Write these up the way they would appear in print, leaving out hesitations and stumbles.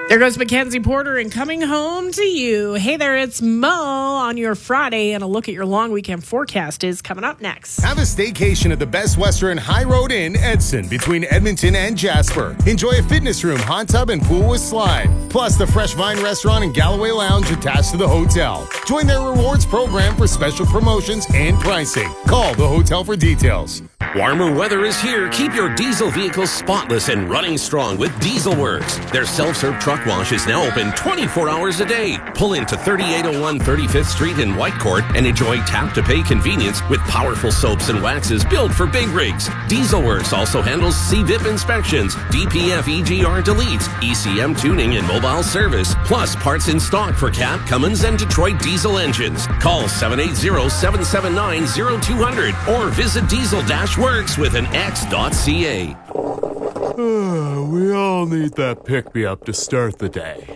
There goes Mackenzie Porter and Coming Home to You. Hey there, it's Mo on your Friday, and a look at your long weekend forecast is coming up next. Have a staycation at the Best Western High Road Inn, Edson, between Edmonton and Jasper. Enjoy a fitness room, hot tub, and pool with slide. Plus, the Fresh Vine Restaurant and Galloway Lounge attached to the hotel. Join their rewards program for special promotions and pricing. Call the hotel for details. Warmer weather is here. Keep your diesel vehicles spotless and running strong with DieselWorks. Their self-serve truck wash is now open 24 hours a day. Pull into 3801 35th Street in Whitecourt and enjoy tap-to-pay convenience with powerful soaps and waxes built for big rigs. DieselWorks also handles CVIP inspections, DPF EGR deletes, ECM tuning and mobile service, plus parts in stock for Cat, Cummins, and Detroit diesel engines. Call 780-779-0200 or visit diesel-works with an X.ca. We all need that pick-me-up to start the day.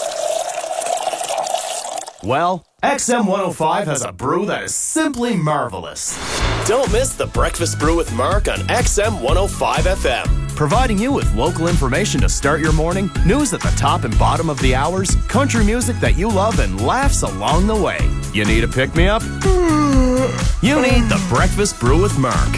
Well, XM 105 has a brew that is simply marvelous. Don't miss the Breakfast Brew with Mark on XM 105 FM. Providing you with local information to start your morning, news at the top and bottom of the hours, country music that you love, and laughs along the way. You need a pick-me-up? You need the Breakfast Brew with Mark.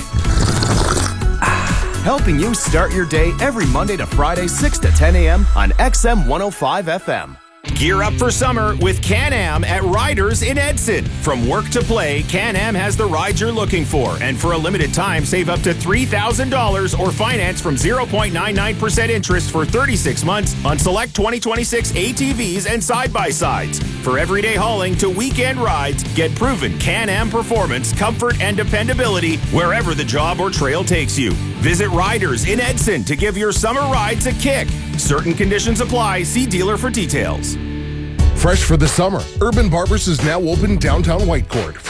Helping you start your day every Monday to Friday, 6 to 10 a.m. on XM 105 FM. Gear up for summer with Can-Am at Riders in Edson. From work to play, Can-Am has the rides you're looking for. And for a limited time, save up to $3,000 or finance from 0.99% interest for 36 months on select 2026 ATVs and side-by-sides. For everyday hauling to weekend rides, get proven Can-Am performance, comfort, and dependability wherever the job or trail takes you. Visit Riders in Edson to give your summer rides a kick. Certain conditions apply. See dealer for details. Fresh for the summer, Urban Barbers is now open downtown Whitecourt.